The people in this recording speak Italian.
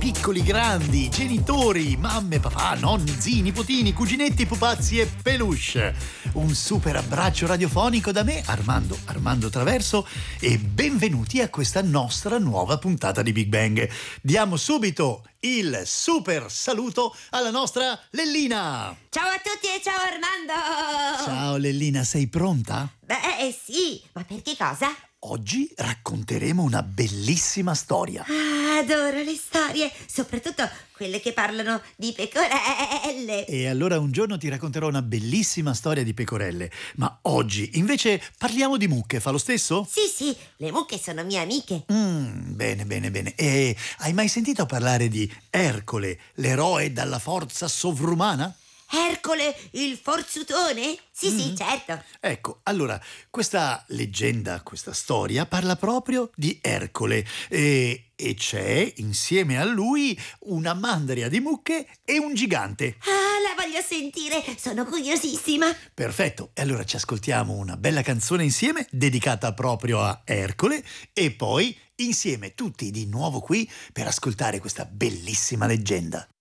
piccoli, grandi, genitori, mamme, papà, nonni, zii, nipotini, cuginetti, pupazzi e peluche. Un super abbraccio radiofonico da me, Armando Traverso, e benvenuti a questa nostra nuova puntata di Big Bang. Diamo subito il super saluto alla nostra Lellina. Ciao a tutti e ciao Armando! Ciao Lellina, sei pronta? Beh, sì, ma per che cosa? Oggi racconteremo una bellissima storia. Ah, adoro le storie, soprattutto quelle che parlano di pecorelle. E allora un giorno ti racconterò una bellissima storia di pecorelle, ma oggi invece parliamo di mucche, fa lo stesso? Sì, le mucche sono mie amiche. Bene. E hai mai sentito parlare di Ercole, l'eroe dalla forza sovrumana? Ercole, il forzutone? Sì, certo. Ecco, allora, questa leggenda, questa storia parla proprio di Ercole e c'è insieme a lui una mandria di mucche e un gigante. Ah, la voglio sentire, sono curiosissima. Perfetto, e allora ci ascoltiamo una bella canzone insieme dedicata proprio a Ercole e poi insieme tutti di nuovo qui per ascoltare questa bellissima leggenda.